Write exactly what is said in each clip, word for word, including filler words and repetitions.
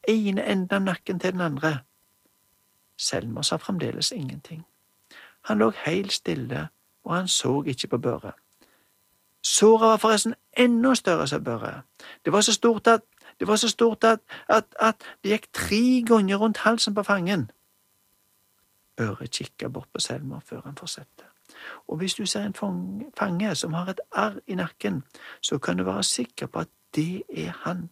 ene enden av nakken til den andre. Selmer sa fremdeles ingenting. Han lå helt stille, og han så ikke på Børre. Såret var forresten enda større, sa Børre. Det var så stort at det var så stort at, at, at det gikk tre ganger rundt halsen på fangen. Børre kikket bort på Selmer før han fortsatte. Og hvis du ser en fange, fange som har et arr i nakken, så kan du være sikker på at det er han.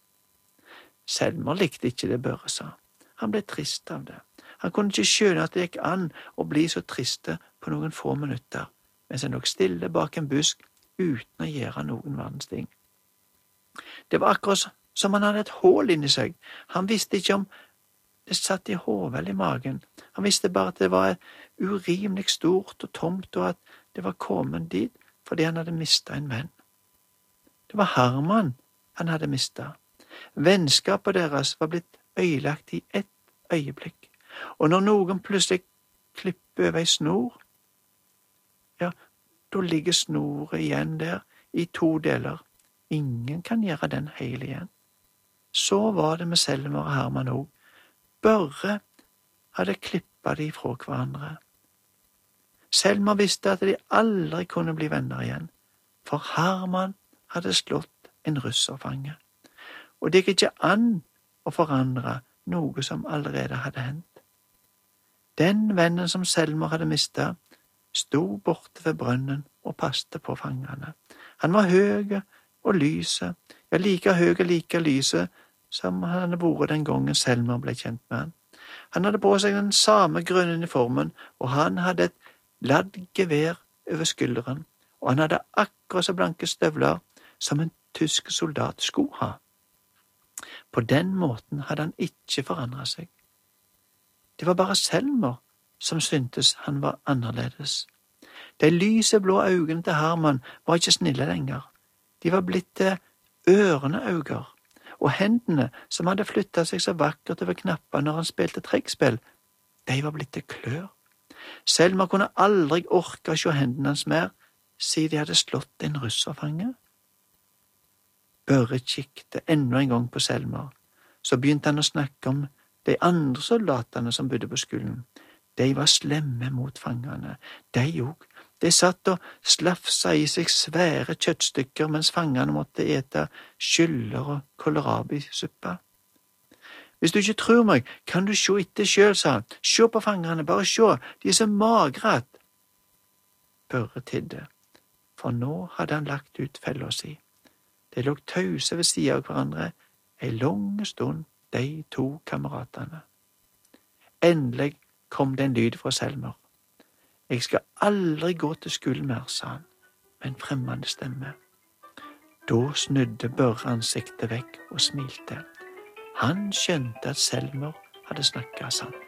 Selmer likte ikke det Børre sa. Han ble trist av det. Han kunne ikke skjønne at det gikk an å bli så triste på noen få minutter, mens han lå stille bak en busk uten å gjøre noen verdens ting. Det var akkurat som han hadde et hål inni seg. Han visste ikke om det satt i hodet eller i magen. Han visste bare at det var urimelig stort og tomt, og at det var kommet dit fordi han hadde mistet en venn. Det var Herman han hadde mistet. Vennskapet deres var blitt ødelagt i ett øyeblikk, og når noen plutselig klipper over ei snor, ja, da ligger snoret igjen der i to deler. Ingen kan gjøre den hele igjen. Så var det med Selmer og Herman òg. Børre hadde klippet de fra hverandre. Selmer visste at de aldri kunne bli venner igjen, for Herman hadde slått en russerfange, og det gikk ikke an å forandre noe som allerede hadde hendt. Den vennen som Selmer hadde mistet, sto borte ved brønnen og passte på fangene. Han var høy og lyse, ja, like høy og like lyse som han hadde vært den gangen Selmer ble kjent med han. Han hadde på seg den samme grønne uniformen, og han hadde et ladd gevær over skulderen, og han hadde akkurat så blanke støvler som en tysk soldat skulle ha. På den måten hadde han ikke forandret seg. Det var bare Selmer som syntes han var annerledes. De lyse blå øynene til Herman var ikke snille lenger. De var blitt til øreneøyne, og hendene som hadde flyttet seg så vakkert over knapper når han spilte trekkspill, de var blitt til klør. Selmer kunne aldri orke å se hendene hans mer, siden de hadde slått en russerfange. Børre kikket enda en gang på Selmer. Så begynte han å snakke om de andre soldatene som bodde på skolen. De var slemme mot fangene. De òg. De satt og slafsa i seg svære kjøttstykker mens fangene måtte ete skyller og kålrabi-suppe. Hvis du ikke tror meg, kan du se etter sjøl, sa han. Se på fangene, bare se, de er så magre at… Børre tidde, for nå hadde han lagt ut fella si. De lå tause ved siden av hverandre en lang stund, de to kameratene. Endelig kom det en lyd fra Selmer. Jeg skal aldri gå til skolen mer, sa han, med en fremmende stemme. Da snudde Børre ansiktet vekk og smilte. Han skjønte at Selmer hadde snakket sant.